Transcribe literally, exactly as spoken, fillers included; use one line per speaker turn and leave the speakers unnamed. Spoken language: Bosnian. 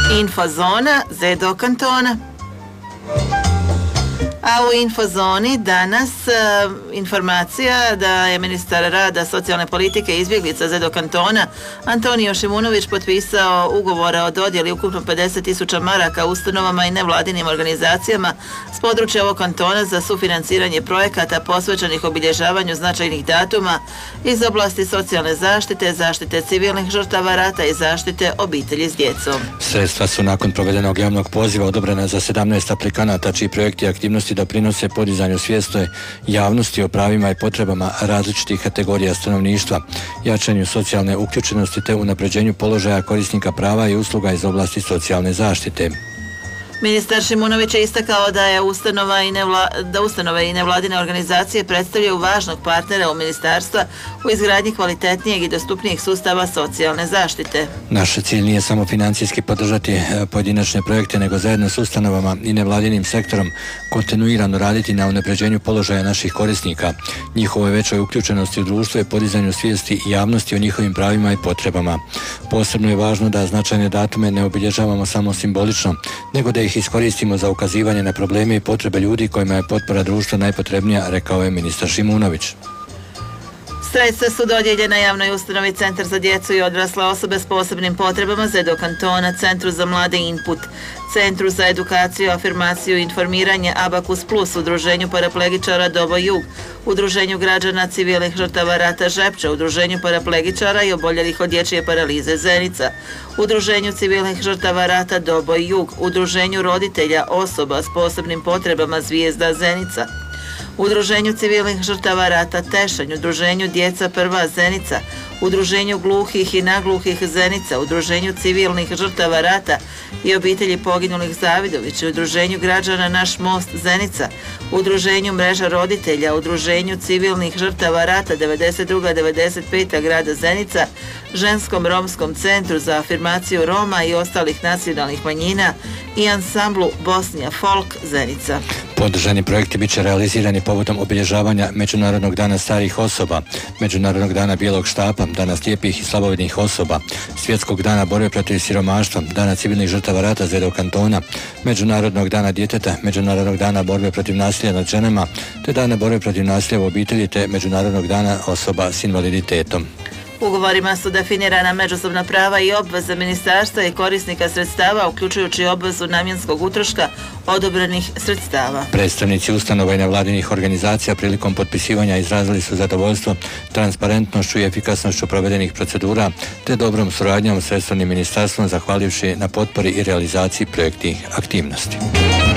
Infozona Zedo kantona. A u Infozoni danas uh, informacija da je ministar rada, socijalne politike i izbjeglica Zedo kantona Antonio Šimunović potpisao ugovora o dodjeli ukupno pedeset tisuća maraka ustanovama i nevladinim organizacijama s područja ovog kantona za sufinanciranje projekata posvećenih obilježavanju značajnih datuma iz oblasti socijalne zaštite, zaštite civilnih žrtava rata i zaštite obitelji s djecom.
Sredstva su nakon provedenog javnog poziva odobrena za sedamnaest aplikanata čiji projekti i aktivnosti doprinose podizanju svijesti javnosti o pravima i potrebama različitih kategorija stanovništva, jačanju socijalne uključenosti te unapređenju položaja korisnika prava i usluga iz oblasti socijalne zaštite.
Ministar Šimunović je istakao da je ustanova i nevla, da ustanove i nevladine organizacije predstavljaju važnog partnera u ministarstva u izgradnji kvalitetnijeg i dostupnijeg sustava socijalne zaštite.
Naš cilj nije samo financijski podržati pojedinačne projekte, nego zajedno s ustanovama i nevladinim sektorom kontinuirano raditi na unapređenju položaja naših korisnika, njihovoj većoj uključenosti u društvo i podizanju svijesti i javnosti o njihovim pravima i potrebama. Posebno je važno da značajne datume ne obilježavamo samo simbolično, nego da ih iskoristimo za ukazivanje na probleme i potrebe ljudi kojima je potpora društva najpotrebnija, rekao je ministar Šimunović.
Sredstva su dodijeljena javnoj ustanovi Centar za djecu i odrasle osobe s posebnim potrebama Zedo kantona, Centru za mlade Input, Centru za edukaciju, afirmaciju i informiranje Abakus Plus, Udruženju paraplegičara Dobo Jug, Udruženju građana civilnih žrtava rata Žepča, Udruženju paraplegičara i oboljelih od dječje paralize Zenica, Udruženju civilnih žrtava rata Dobo Jug, Udruženju roditelja osoba s posebnim potrebama Zvijezda Zenica, Udruženju civilnih žrtava rata Tešanj, Udruženju Djeca Prva Zenica, Udruženju gluhih i nagluhih Zenica, Udruženju civilnih žrtava rata i obitelji poginulih Zavidović, Udruženju građana Naš most Zenica, Udruženju mreža roditelja, Udruženju civilnih žrtava rata devedeset druga devedeset peta grada Zenica, Ženskom romskom centru za afirmaciju Roma i ostalih nacionalnih manjina i ansamblu Bosnija Folk Zenica.
Podržani projekti bit će realizirani povodom obilježavanja Međunarodnog dana starih osoba, Međunarodnog dana bijelog štapa, Dana slijepih i slabovidnih osoba, Svjetskog dana borbe protiv siromaštva, Dana civilnih žrtava rata Zedo kantona, Međunarodnog dana djeteta, Međunarodnog dana borbe protiv nasilja nad ženama, te Dana borbe protiv nasilja u obitelji te Međunarodnog dana osoba s invaliditetom.
Ugovorima su definirana međusobna prava i obveze ministarstva i korisnika sredstava, uključujući obvezu namjenskog utroška odobrenih sredstava.
Predstavnici ustanova i nevladinih organizacija prilikom potpisivanja izrazili su zadovoljstvo transparentnošću i efikasnošću provedenih procedura te dobrom suradnjom s resornim ministarstvom, zahvalivši na potpori i realizaciji projektnih aktivnosti.